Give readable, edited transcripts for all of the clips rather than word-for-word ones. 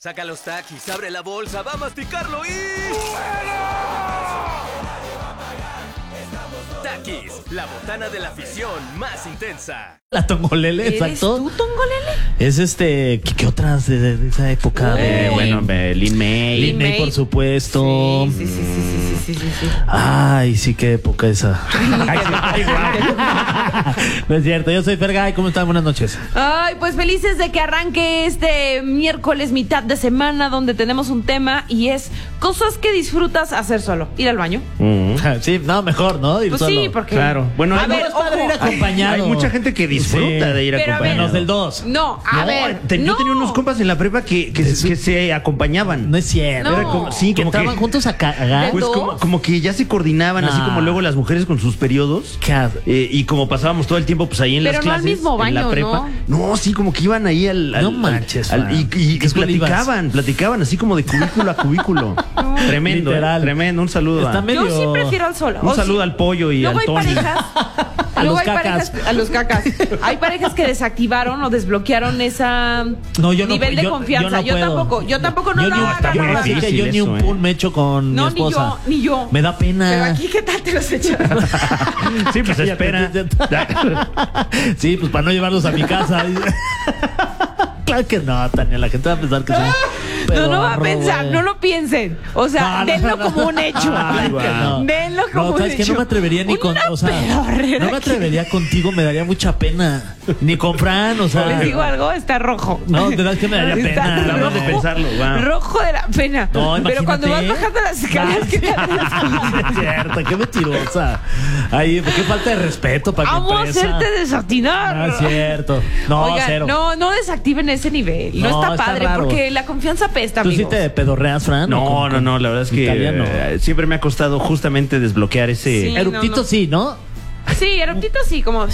Saca los taquis, abre la bolsa, va a masticarlo y... Taquis, la botana de la afición más intensa. La Tongolele, ¿Eres exacto. tú, Tongolele? Es ¿qué otras de esa época? Lin May. Lin May, por supuesto. Sí. Ay, sí, qué época esa. No es cierto, yo soy Fergay, ¿cómo están? Buenas noches. Ay, pues felices de que arranque este miércoles, mitad de semana, donde tenemos un tema y es cosas que disfrutas hacer solo. Ir al baño. Sí, no, mejor, ¿no? Ir Pues solo. sí, porque... Claro. Bueno, A ver, es padre ir ojo. acompañado. hay mucha gente que disfruta de ir Pero a ver, acompañado. Menos del 2. No, a ver. Yo no. tenía unos compas en la prepa que se acompañaban. No es cierto. No. Era como, sí, Que como entraban juntos a cagar. Pues como que ya se coordinaban, así como luego las mujeres con sus periodos. Y como pasábamos todo el tiempo pues ahí en Pero las no al clases, mismo en la baño, prepa. No, sí, como que iban ahí No manches, y ¿qué escuela platicaban así como de cubículo a cubículo. Tremendo, Literal. tremendo. Un saludo Está a, medio... Yo sí prefiero al solo. un O saludo sí. al pollo y Luego al hay Tony. parejas. A Luego los hay cacas. parejas, a los cacas. Hay parejas que desactivaron o desbloquearon esa No, yo no nivel de confianza. Yo tampoco no lo hagan. Ahora sí que difícil yo ni un eso, pool me echo con No, mi esposa. ni yo. Me da pena. Pero aquí, ¿qué tal te los echas? Sí, pues espera. Sí, pues para no llevarlos a mi casa. Claro que no, Tania, la gente va a pensar que soy No va a pedorro, pensar, güey. no lo piensen. O sea, No, denlo no. como un hecho. Ay, que no. Denlo como un ¿sabes hecho. qué? No me atrevería ni con... Una O sea, pedorrera no me atrevería contigo, me daría mucha pena. Ni con Fran, o sea... Les digo algo, está rojo. No, de verdad que me daría Está pena. Nada más de pensarlo, wow. Rojo de la pena. No, pero cuando vas imagínate. bajando las escaleras, ¿qué tal? Es cierto, qué mentirosa. Ay, qué falta de respeto para mi Vamos a empresa. hacerte desatinar. No, es cierto. No, Oigan, cero. no desactiven ese nivel. No, No, está está padre, raro. porque la confianza pesta, ¿Tú sí amigos. te pedorreas, Fran? No, la verdad es que italiano. siempre me ha costado justamente desbloquear ese... Sí. Eruptito no. sí, ¿no? Sí, eruptito sí, como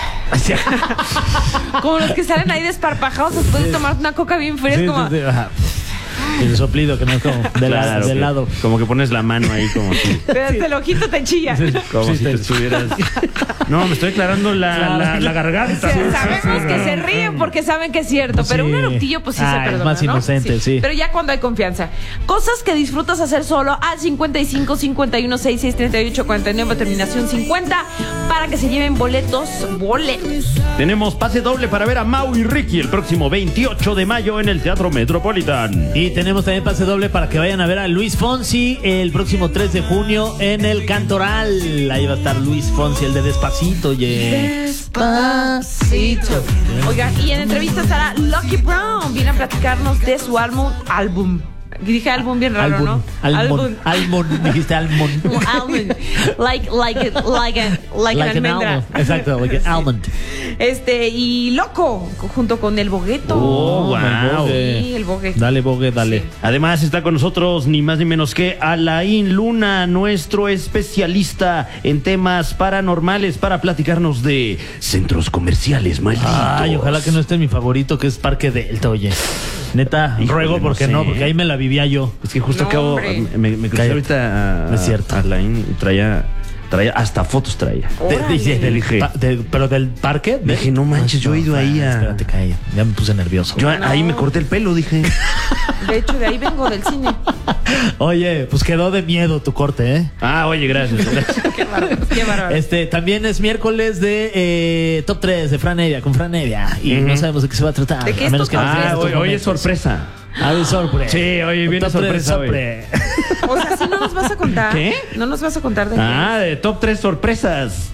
los que salen ahí desparpajados después de tomar una coca bien fría. Sí, es como... sí, sí, ajá. El soplido, que no es como Claro, del que- lado. Como que pones la mano ahí como si... Desde el ojito te chilla. Como Sí, si te sí. estuvieras... No, me estoy aclarando la garganta. Sabemos que se ríen porque saben que es cierto, pero Sí. un eruptillo pues sí Ah, se es perdona, más ¿no? inocente, sí. Pero ya cuando hay confianza. Cosas que disfrutas hacer solo al 55 51 66 38 49 terminación 50 para que se lleven boletos. Tenemos pase doble para ver a Mau y Ricky el próximo 28 de mayo en el Teatro Metropolitan. Y tenemos también pase doble para que vayan a ver a Luis Fonsi el próximo 3 de junio en el Cantoral. Ahí va a estar Luis Fonsi, el de Despacito, oye. Despacito. Oigan, y en entrevista estará Lucky Brown. Viene a platicarnos de su álbum. Dije álbum bien raro, ¿no? Álbum, dijiste álbum. Almond. Like an almendra. almond. Exacto, like an almond. Y Loco, junto con el Bogueto. Oh, wow. Sí, el Bogue. Dale, Bogue, dale. Sí. Además está con nosotros ni más ni menos que Alain Luna, nuestro especialista en temas paranormales para platicarnos de centros comerciales malditos. Ay, ojalá que no esté mi favorito, que es Parque Delta, oye. Neta, Híjole, ruego no porque sé. no, porque ahí me la vivía yo. Es que justo No, acabo, hombre. me crucé Cállate. ahorita No es cierto. a Alain y traía hasta fotos traía. Órale. Dije, ¿Pero del parque? Dije, no manches, yo he ido ahí a... Espérate, calla. Ya me puse nervioso. Yo ahí me corté el pelo, dije. De hecho, de ahí vengo del cine. Oye, pues quedó de miedo tu corte, ¿eh? Ah, oye, gracias. Qué bárbaro. También es miércoles de Top 3 de Fran Evia, con Fran Evia. Y no sabemos de qué se va a tratar. ¿De qué a es menos Top que nos 3? digas Ah, tus hoy es momentos. sorpresa. Ah, es sorpresa. Sí, oye, viene Top 3 sorpresa hoy. O sea, ¿sí no nos vas a contar? ¿Qué? ¿No nos vas a contar de Ah, de top 3 sorpresas.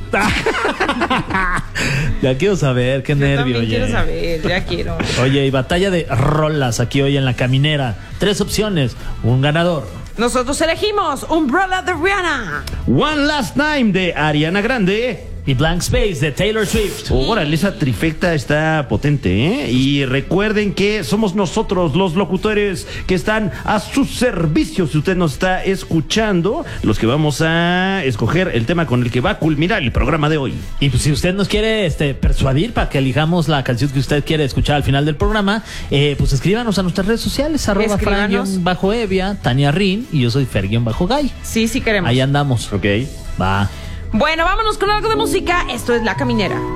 Ya quiero saber, qué qué? Yo nervio, también oye. quiero saber, ya quiero. Oye, y batalla de rolas aquí hoy en La Caminera. 3 opciones, un ganador. Nosotros elegimos Umbrella de Rihanna. One Last Time de Ariana Grande. Y Blank Space de Taylor Swift. Órale, esa trifecta está potente, ¿eh? Y recuerden que somos nosotros, los locutores que están a su servicio. Si usted nos está escuchando, los que vamos a escoger el tema con el que va a culminar el programa de hoy. Y pues si usted nos quiere persuadir para que elijamos la canción que usted quiere escuchar al final del programa, pues escríbanos a nuestras redes sociales, Escríbanos. @Fran_Evia, Tania Rin, y yo soy Fer_Gay. Sí, sí queremos. Ahí andamos. Ok. Va. Bueno, vámonos con algo de música. Esto es La Caminera.